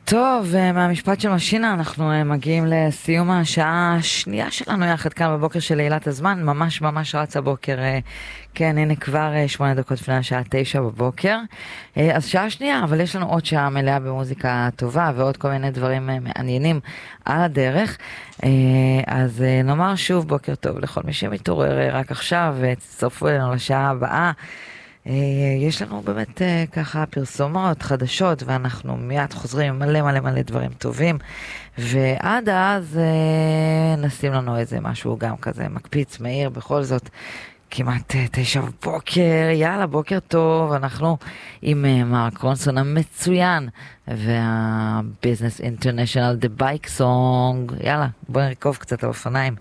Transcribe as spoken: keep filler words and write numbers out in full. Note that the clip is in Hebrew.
טוב, מהמשפט של משינה אנחנו מגיעים לסיום השעה השנייה שלנו יחד כאן בבוקר של עילת הזמן, ממש ממש רץ הבוקר, כן, הנה כבר שמונה דקות לפני השעה תשע בבוקר, אז שעה שנייה, אבל יש לנו עוד שעה מלאה במוזיקה טובה ועוד כל מיני דברים מעניינים על הדרך, אז נאמר שוב בוקר טוב לכל מי שמתעורר רק עכשיו ותצטרפו אלינו לשעה הבאה. יש לנו באמת ככה פרסומות חדשות ואנחנו מיד חוזרים מלא מלא מלא דברים טובים, ועד אז נשים לנו איזה משהו גם כזה מקפיץ מהיר, בכל זאת כמעט תשע בבוקר, יאללה בוקר טוב, אנחנו עם מרק רונסון המצוין והביזנס אינטרנשיונל The Bike Song, יאללה בוא נרכוב קצת על אופניים.